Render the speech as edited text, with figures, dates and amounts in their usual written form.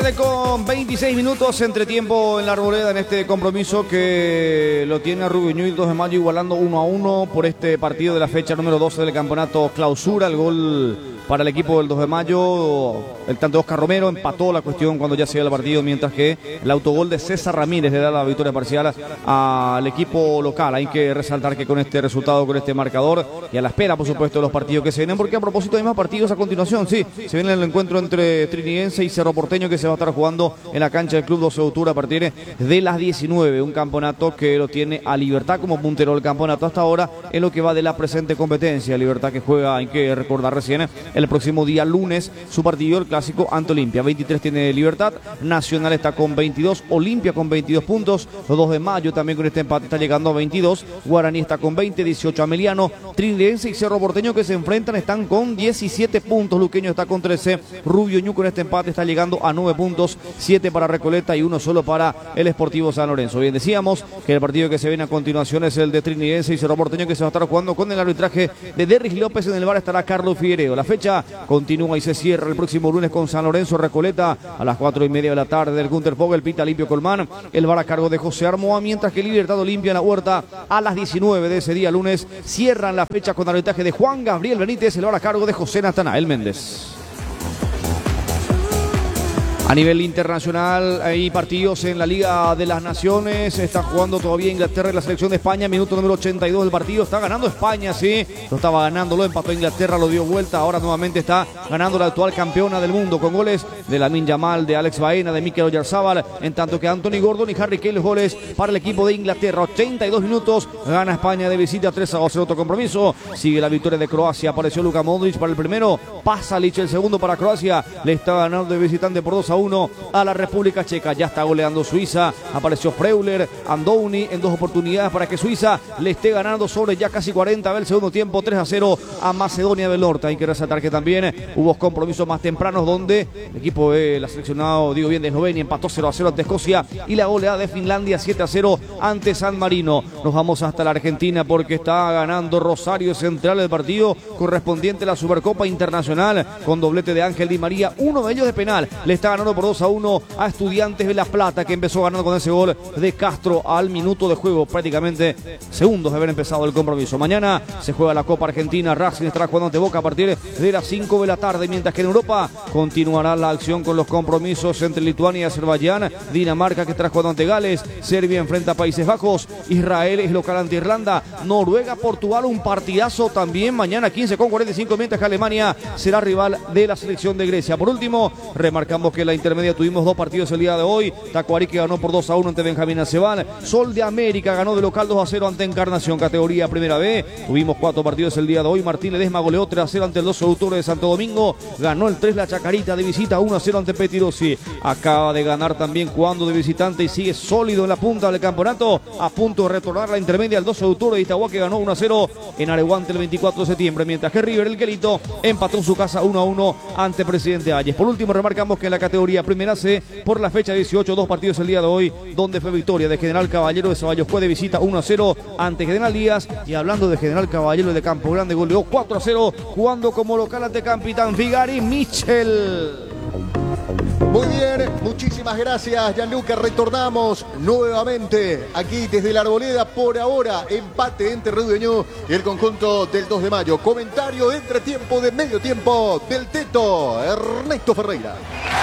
tarde con 26 minutos, entretiempo en la Arboleda en este compromiso que lo tiene a Rubio Ñu, el 2 de mayo igualando 1-1 por este partido de la fecha número 12 del campeonato clausura. El gol para el equipo del 2 de mayo, el tanto de Oscar Romero, empató la cuestión cuando ya se iba el partido, mientras que el autogol de César Ramírez le da la victoria parcial al equipo local. Hay que resaltar que con este resultado, con este marcador y a la espera, por supuesto, de los partidos que se vienen, porque a propósito hay más partidos a continuación, sí, se viene el encuentro entre Trinidense y Cerro Porteño que se va a estar jugando en la cancha del Club 12 de Octubre a partir de las 19, un campeonato que lo tiene a Libertad como puntero del campeonato hasta ahora en lo que va de la presente competencia. Libertad que juega, hay que recordar recién, el próximo día lunes su partido, el clásico ante Olimpia. 23 tiene Libertad, Nacional está con 22, Olimpia con 22 puntos, los 2 de mayo también con este empate está llegando a 22, Guaraní está con 20, 18 Ameliano, Trinidense y Cerro Porteño que se enfrentan están con 17 puntos, Luqueño está con 13, Rubio Ñu con este empate está llegando a 9 puntos, 7 para Recoleta y 1 solo para el Sportivo San Lorenzo. Bien, decíamos que el partido que se viene a continuación es el de Trinidense y Cerro Porteño que se va a estar jugando con el arbitraje de Derris López. En el bar estará Carlos Figueiredo. La fecha continúa y se cierra el próximo lunes con San Lorenzo Recoleta a las 4:30 de la tarde del Gunter Fogel, pita Limpio Colmán, el bar a cargo de José Armoa, mientras que Libertad Olimpia en la Huerta a las 19 de ese día lunes cierran la fecha con arbitraje de Juan Gabriel Benítez, el bar a cargo de José Natanael Méndez. A nivel internacional hay partidos en la Liga de las Naciones, está jugando todavía Inglaterra y la selección de España, minuto número 82 del partido, está ganando España, sí, lo estaba ganando, lo empató Inglaterra, lo dio vuelta, ahora nuevamente está ganando la actual campeona del mundo con goles de Lamine Yamal, de Alex Baena, de Mikel Oyarzabal, en tanto que Anthony Gordon y Harry Kane los goles para el equipo de Inglaterra. 82 minutos, gana España de visita 3-2 otro compromiso, sigue la victoria de Croacia, apareció Luka Modric para el primero, Pasalic el segundo para Croacia, le está ganando de visitante por 2-1 a la República Checa. Ya está goleando Suiza, apareció Freuler, Andoni en 2 oportunidades para que Suiza le esté ganando sobre ya casi 40 del segundo tiempo, 3-0 a Macedonia del Norte. Hay que resaltar que también hubo compromisos más tempranos donde el equipo de la seleccionado, digo bien, de Eslovenia empató 0-0 ante Escocia y la goleada de Finlandia 7-0 ante San Marino. Nos vamos hasta la Argentina porque está ganando Rosario Central el partido correspondiente a la Supercopa Internacional con doblete de Ángel Di María, uno de ellos de penal. Le está ganando por 2-1 a Estudiantes de La Plata, que empezó ganando con ese gol de Castro al minuto de juego, prácticamente segundos de haber empezado el compromiso. Mañana se juega la Copa Argentina, Racing estará jugando ante Boca a partir de las 5 de la tarde, mientras que en Europa continuará la acción con los compromisos entre Lituania y Azerbaiyán, Dinamarca que estará jugando ante Gales, Serbia enfrenta a Países Bajos, Israel es local ante Irlanda, Noruega, Portugal, un partidazo también mañana 15:45, mientras que Alemania será rival de la selección de Grecia. Por último, remarcamos que la intermedia tuvimos 2 partidos el día de hoy. Tacuarí que ganó por 2-1 ante Benjamín Acebal. Sol de América ganó de local 2-0 ante Encarnación, categoría Primera B. Tuvimos 4 partidos el día de hoy. Martín Ledesma goleó 3-0 ante el 12 de octubre de Santo Domingo. Ganó el 3 la Chacarita de visita 1-0 ante Petirosi. Acaba de ganar también jugando de visitante y sigue sólido en la punta del campeonato. A punto de retornar la intermedia el 12 de octubre de Itagua que ganó 1-0 en Areguante el 24 de septiembre. Mientras que River el Quelito empató en su casa 1-1 ante Presidente Hayes. Por último remarcamos que en la categoría Primera C, por la fecha 18, 2 partidos el día de hoy, donde fue victoria de General Caballero de Ceballos, fue de visita 1-0 ante General Díaz, y hablando de General Caballero de Campo Grande, goleó 4-0 jugando como local ante Capitán Figari Michel. Muy bien, muchísimas gracias, Gianluca. Retornamos nuevamente aquí desde la Arboleda. Por ahora, empate entre Rubio Ñu y el conjunto del 2 de mayo. Comentario de entretiempo, de medio tiempo del Teto, Ernesto Ferreira.